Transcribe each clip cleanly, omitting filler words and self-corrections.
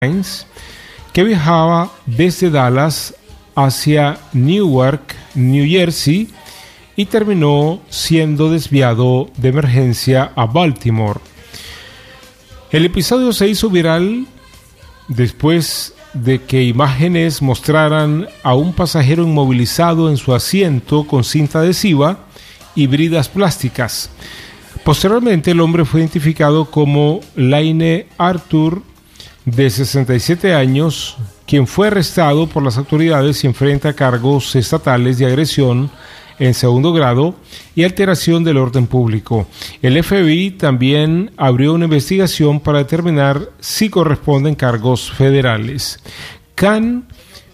que viajaba desde Dallas hacia Newark, New Jersey, y terminó siendo desviado de emergencia a Baltimore. El episodio se hizo viral después de que imágenes mostraran a un pasajero inmovilizado en su asiento con cinta adhesiva y bridas plásticas. Posteriormente, el hombre fue identificado como Laine Arthur, de 67 años, quien fue arrestado por las autoridades y enfrenta cargos estatales de agresión en segundo grado y alteración del orden público. El FBI también abrió una investigación para determinar si corresponden cargos federales. Khan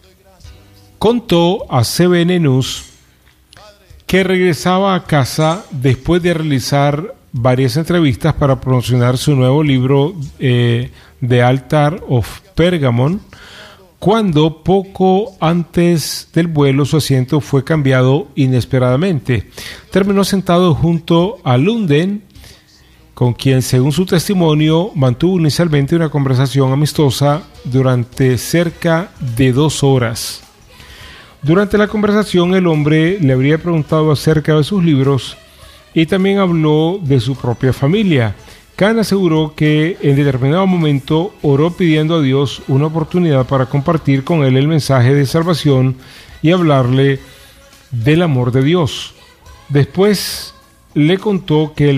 contó a CBN News que regresaba a casa después de realizar varias entrevistas para promocionar su nuevo libro The Altar of Pergamon, cuando poco antes del vuelo su asiento fue cambiado inesperadamente. Terminó sentado junto a Lunden, con quien, según su testimonio, mantuvo inicialmente una conversación amistosa durante cerca de 2 horas. Durante la conversación, el hombre le habría preguntado acerca de sus libros y también habló de su propia familia. Khan aseguró que en determinado momento oró pidiendo a Dios una oportunidad para compartir con él el mensaje de salvación y hablarle del amor de Dios. Después le contó que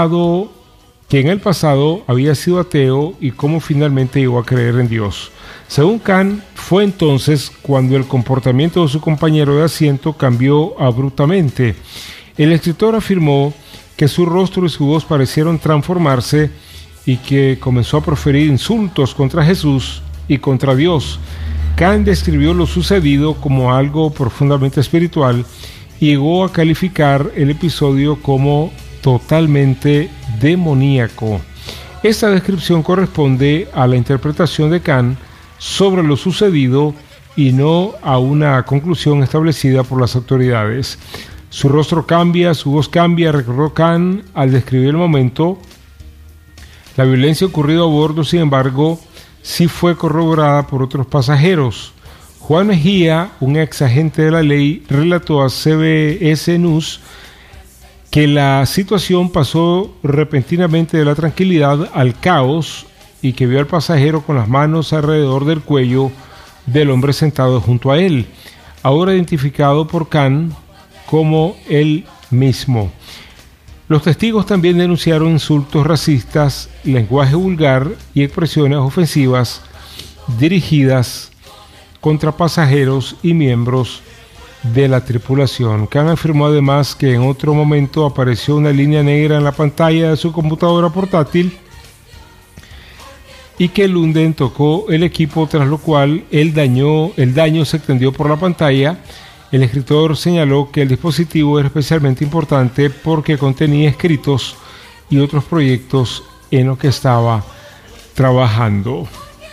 en el pasado había sido ateo y cómo finalmente llegó a creer en Dios. Según Khan, fue entonces cuando el comportamiento de su compañero de asiento cambió abruptamente. El escritor afirmó que su rostro y su voz parecieron transformarse y que comenzó a proferir insultos contra Jesús y contra Dios. Khan describió lo sucedido como algo profundamente espiritual y llegó a calificar el episodio como totalmente demoníaco. Esta descripción corresponde a la interpretación de Khan sobre lo sucedido y no a una conclusión establecida por las autoridades. Su rostro cambia, su voz cambia, recordó Khan al describir el momento. La violencia ocurrida a bordo, sin embargo, sí fue corroborada por otros pasajeros. Juan Mejía, un ex agente de la ley, relató a CBS News que la situación pasó repentinamente de la tranquilidad al caos y que vio al pasajero con las manos alrededor del cuello del hombre sentado junto a él, ahora identificado por Khan como él mismo. Los testigos también denunciaron insultos racistas, lenguaje vulgar y expresiones ofensivas dirigidas contra pasajeros y miembros de la tripulación. Khan afirmó además que en otro momento apareció una línea negra en la pantalla de su computadora portátil y que Lunden tocó el equipo, tras lo cual el daño se extendió por la pantalla. El escritor señaló que el dispositivo era especialmente importante porque contenía escritos y otros proyectos en los que estaba trabajando.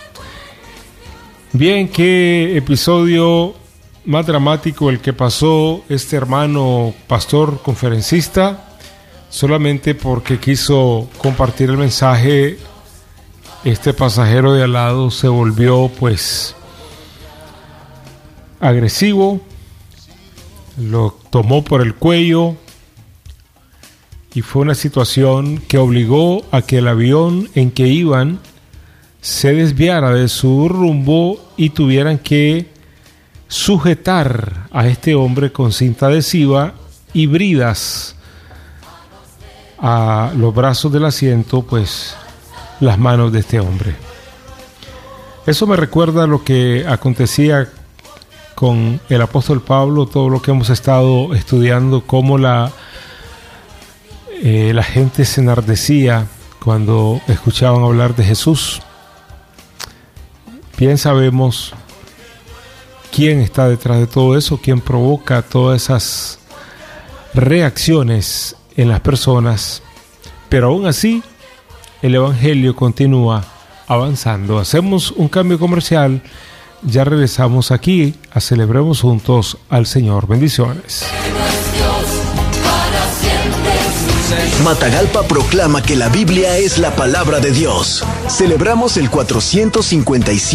Bien, qué episodio más dramático el que pasó este hermano pastor conferencista, solamente porque quiso compartir el mensaje. Este pasajero de al lado se volvió agresivo, lo tomó por el cuello y fue una situación que obligó a que el avión en que iban se desviara de su rumbo y tuvieran que sujetar a este hombre con cinta adhesiva y bridas a los brazos del asiento, las manos de este hombre. Eso me recuerda lo que acontecía con el apóstol Pablo, todo lo que hemos estado estudiando, cómo la gente se enardecía cuando escuchaban hablar de Jesús. Bien sabemos quién está detrás de todo eso, quién provoca todas esas reacciones en las personas, pero aún así el evangelio continúa avanzando. Hacemos un cambio comercial. Ya regresamos aquí a Celebremos Juntos al Señor. Bendiciones. Matagalpa proclama que la Biblia es la palabra de Dios. Celebramos el 457